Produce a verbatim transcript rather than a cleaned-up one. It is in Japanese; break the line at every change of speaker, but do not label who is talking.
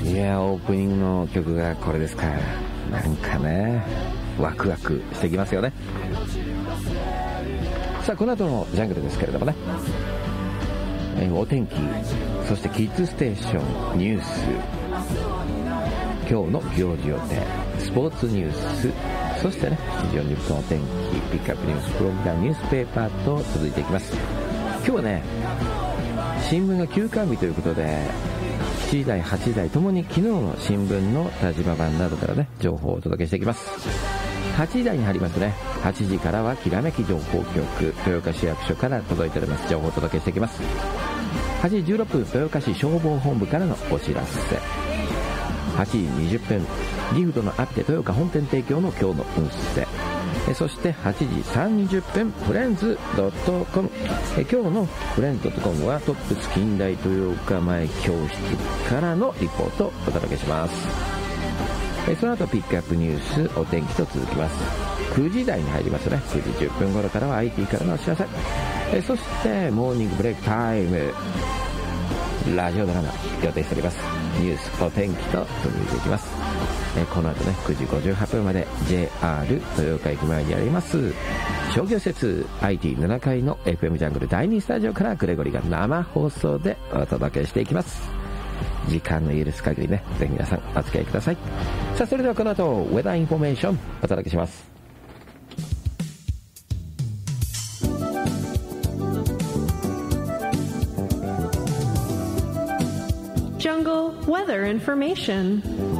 いやオープニングの曲がこれですか。なんかねワクワクしてきますよね。さあこの後のジャングルですけれどもね、えー、お天気、そしてキッズステーション、ニュース、今日の行事予定、スポーツニュース、そしてねしちじよんじゅっぷんお天気、ピックアップニュースプログラムニュースペーパーと続いていきます。今日はね新聞が休刊日ということでしちじ台はちじ台ともに昨日の新聞の田島版などからね情報をお届けしていきます。はちじ台に入りますね。はちじからはきらめき情報局、豊岡市役所から届いております情報をお届けしていきます。はちじじゅうろっぷん豊岡市消防本部からのお知らせ。はちじにじゅっぷんギフトのあって豊岡本店提供の今日の運勢。そしてはちじさんじゅっぷんフレンズ .com、 今日のフレンズ .com はトップス近代豊岡前教室からのリポートをお届けします。その後ピックアップニュースお天気と続きます。くじ台に入りますね。くじじゅっぷん頃からは アイティー からのお知らせ。そしてモーニングブレイクタイムラジオドラマ予定しております。ニュースお天気と続いていきます。この後ねくじごじゅうはっぷんまで ジェイアール 豊岡駅前にあります商業施設 アイティーなな 階の エフエム ジャングルだいにスタジオからグレゴリが生放送でお届けしていきます。時間の許す限りねぜひ皆さんお付き合いください。さあそれではこの後ウェザーインフォメーションお届けします。
Jungle Weather Information